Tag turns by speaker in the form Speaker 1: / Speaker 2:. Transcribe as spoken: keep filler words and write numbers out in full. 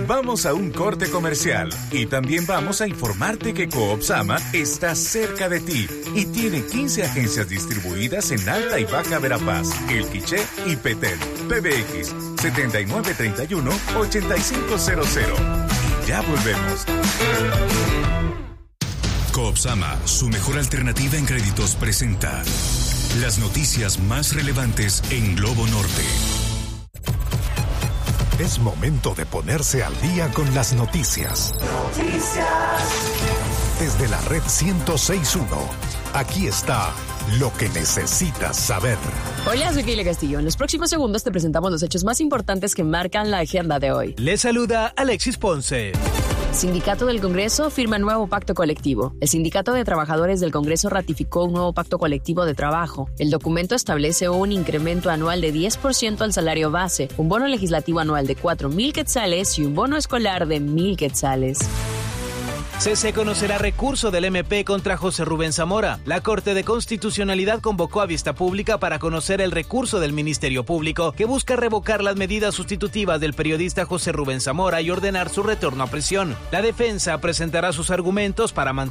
Speaker 1: Vamos a un corte comercial y también vamos a informarte que Coop Sama está cerca de ti y tiene quince agencias distribuidas en Alta y Baja Verapaz, El Quiché y Petén. P B X setenta y nueve treinta y uno ochenta y cinco cero cero. Y ya volvemos.
Speaker 2: Coop Sama, su mejor alternativa en créditos, presenta las noticias más relevantes en Globo Norte.
Speaker 3: Es momento de ponerse al día con las noticias. Noticias. Desde la red ciento seis punto uno, aquí está lo que necesitas saber.
Speaker 4: Hola, soy Keila Castillo. En los próximos segundos te presentamos los hechos más importantes que marcan la agenda de hoy.
Speaker 5: Les saluda Alexis Ponce.
Speaker 4: Sindicato del Congreso firma nuevo pacto colectivo. El Sindicato de Trabajadores del Congreso ratificó un nuevo pacto colectivo de trabajo. El documento establece un incremento anual de diez por ciento al salario base, un bono legislativo anual de cuatro mil quetzales y un bono escolar de mil quetzales.
Speaker 5: C C conocerá recurso del M P contra José Rubén Zamora. La Corte de Constitucionalidad convocó a vista pública para conocer el recurso del Ministerio Público que busca revocar las medidas sustitutivas del periodista José Rubén Zamora y ordenar su retorno a prisión. La defensa presentará sus argumentos para mantener